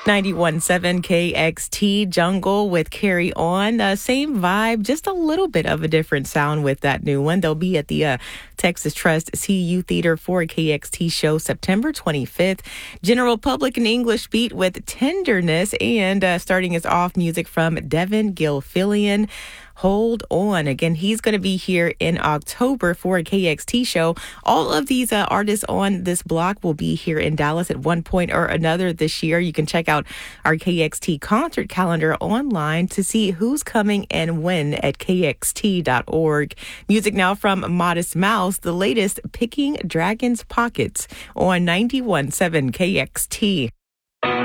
91.7 KXT Jungle with Carry On. Same vibe, just a little bit of a different sound with that new one. They'll be at the Texas Trust CU Theater for a KXT show September 25th. General Public and English beat with Tenderness, and starting us off, music from Devin Gilfillian. Hold On. Again, he's going to be here in October for a KXT show. All of these artists on this block will be here in Dallas at one point or another this year. You can check out our KXT concert calendar online to see who's coming and when at kxt.org. Music now from Modest Mouse, the latest Picking Dragon's Pockets on 91.7 KXT.